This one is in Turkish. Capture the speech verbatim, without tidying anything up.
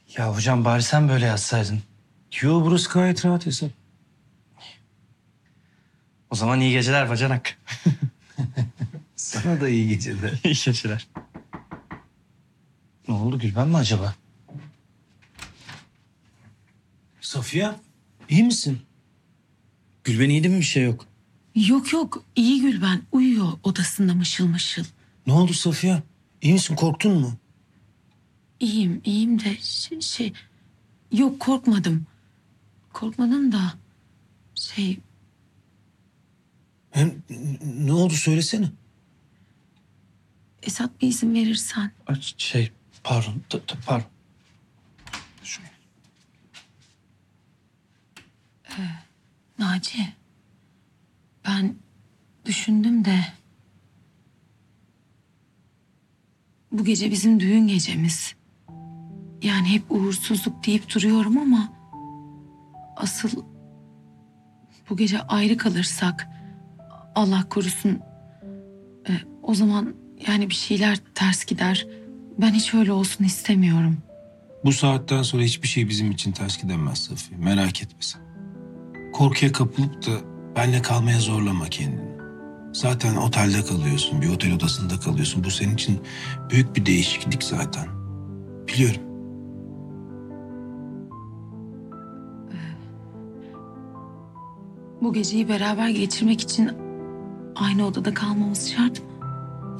Ya hocam bari sen böyle yazsaydın. Yo, burası gayet rahat hesap. O zaman iyi geceler bacanak. Sana da iyi geceler. İyi geceler. Ne oldu, Gülben mi acaba? Safiye, iyi misin? Gülben iyi değil mi, bir şey yok? Yok yok iyi Gülben uyuyor odasında mışıl mışıl. Ne oldu Safiye? İyi misin? Korktun mu? İyiyim iyiyim de şey, şey yok korkmadım. Korkmadım da şey Hem n- ne oldu söylesene. Esat bir izin verirsen. Ay, Şey pardon, t- t- pardon. Şuraya. Naci ben düşündüm de bu gece bizim düğün gecemiz. Yani hep uğursuzluk deyip duruyorum ama asıl bu gece ayrı kalırsak Allah korusun e, o zaman yani bir şeyler ters gider. Ben hiç öyle olsun istemiyorum. Bu saatten sonra hiçbir şey bizim için ters gidemez Safiye. Merak etme sen. Korkuya kapılıp da benle kalmaya zorlama kendini. Zaten otelde kalıyorsun, bir otel odasında kalıyorsun. Bu senin için büyük bir değişiklik zaten. Biliyorum. Bu geceyi beraber geçirmek için aynı odada kalmamız şart mı?